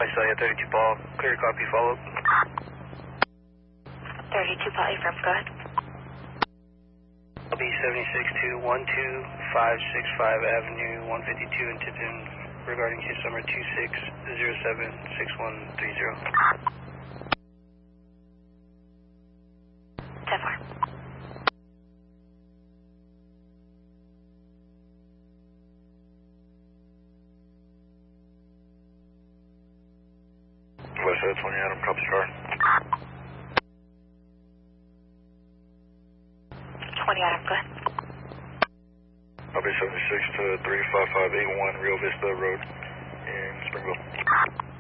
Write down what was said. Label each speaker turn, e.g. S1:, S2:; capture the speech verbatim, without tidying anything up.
S1: I saw you, thirty-two ball. Clear copy, follow up.
S2: thirty-two ball, affirm, go ahead.
S1: I'll be seventy-six to one two five six five Avenue one fifty-two in Tipton regarding case number two six zero seven six one three zero.
S2: ten four.
S1: Westside twenty Adam, copy star.
S2: twenty Adam, go ahead.
S1: I'll be seventy-six to three five five eight one Rio Vista Road in Springville.